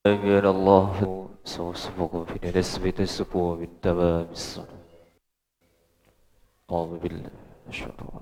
أكبر الله سوسبق في نسبة السكوب من تمام الصلاة أعوذ بالله